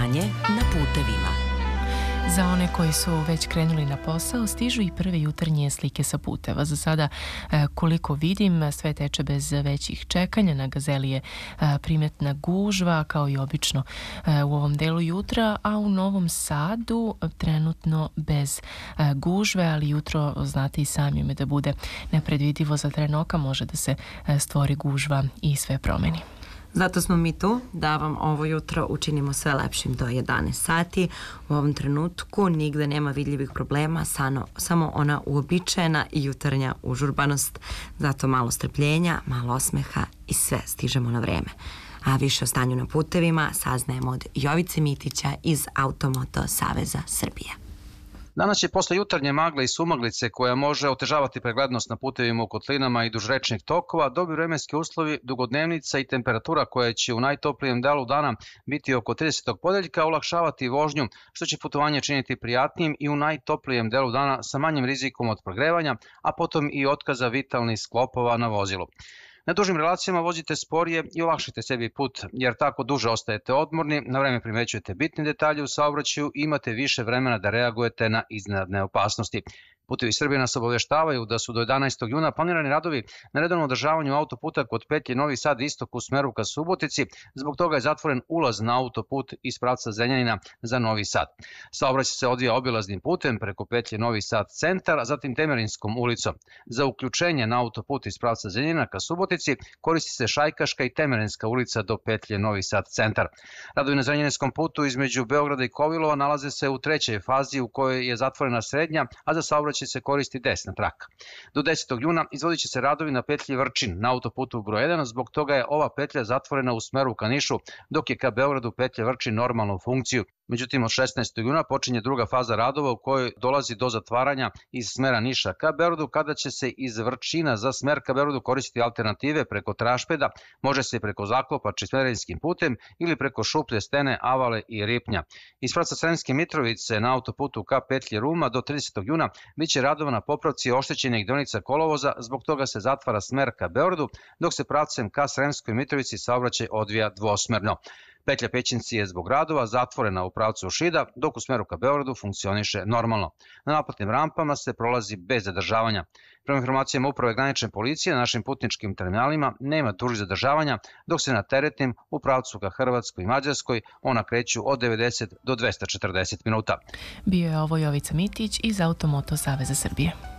stanje na putevima. Za one koji su već krenuli na posao, stižu i prve jutarnje slike sa puteva. Za sada, koliko vidim, sve teče bez većih čekanja. Na Gazeli je primetna gužva, kao i obično u ovom delu jutra, a u Novom Sadu trenutno bez gužve, ali jutro, znate i sami, da bude nepredvidivo za tren oka, može da se stvori gužva i sve promeni. Zato smo mi tu da vam ovo jutro učinimo sve lepšim do 11 sati. U ovom trenutku nigde nema vidljivih problema, samo ona uobičajena i jutarnja užurbanost. Zato malo strpljenja, malo osmeha i sve stižemo na vreme. A više o stanju na putevima saznajemo od Jovice Mitića iz Automoto Saveza Srbije. Danas će posle jutarnje magle i sumaglice koja može otežavati preglednost na putevima u kotlinama i duž rečnih tokova, dobri vremenski uslovi, dugodnevnica i temperatura koja će u najtoplijem delu dana biti oko 30. ponedeljka olakšavati vožnju, što će putovanje činiti prijatnijim i u najtoplijem delu dana sa manjim rizikom od pregrevanja, a potom i otkaza vitalnih sklopova na vozilu. Na dužim relacijama vozite sporije i olakšite sebi put, jer tako duže ostajete odmorni, na vreme primećujete bitne detalje u saobraćaju i imate više vremena da reagujete na iznenadne opasnosti. Putevi Srbije nas obavještavaju da su do 11. juna planirani radovi na redovnom održavanju autoputa kod petlje Novi Sad istok u smeru ka Subotici, zbog toga je zatvoren ulaz na autoput iz pravca Zrenjanina za Novi Sad. Saobraćaj se odvija obilaznim putem preko petlje Novi Sad centar, a zatim Temerinskom ulicom. Za uključenje na autoput iz pravca Zrenjanina ka Subotici koristi se Šajkaška i Temerinska ulica do petlje Novi Sad centar. Radovi na Zrenjaninskom putu između Beograda i Kovilova nalaze se u trećoj fazi u kojoj je zatvorena srednja, a za saobraćaj će se koristi desna traka. Do 10. juna izvodit će se radovi na petlji Vrčin na autoputu broj 1, zbog toga je ova petlja zatvorena u smeru ka Nišu, dok je ka Beogradu petlja Vrčin normalnu funkciju. Međutim, od 16. juna počinje druga faza radova u kojoj dolazi do zatvaranja iz smera Niša ka Beogradu, kada će se iz Vrčina za smer ka Beogradu koristiti alternative preko Trašpeda, može se preko Zaklopače Smederevskim putem ili preko Šuplje stene, Avale i Ripnja. Iz pravca Sremske Mitrovice na autoputu ka petlji Ruma do 30. juna biće radova na popravci oštećenih deonica kolovoza, zbog toga se zatvara smer ka Beogradu, dok se pravcem ka Sremskoj Mitrovici saobraćaj odvija dvosmerno. Petlja Pećinci je zbog radova zatvorena u pravcu Šida, dok u smeru ka Beogradu funkcioniše normalno. Na naplatnim rampama se prolazi bez zadržavanja. Prema informacijama Uprave granične policije, na našim putničkim terminalima nema dužih zadržavanja, dok se na teretnim u pravcu ka Hrvatskoj i Mađarskoj ona kreću od 90 do 240 minuta. Bio je ovo Jovica Mitić iz Automoto Saveza Srbije.